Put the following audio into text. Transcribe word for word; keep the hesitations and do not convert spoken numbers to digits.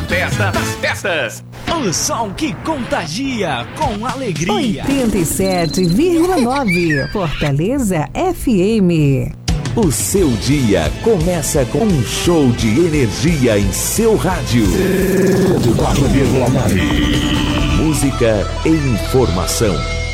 festa das festas. O som que contagia com alegria. oitenta e sete vírgula nove Fortaleza F M. O seu dia começa com um show de energia em seu rádio. Música e informação.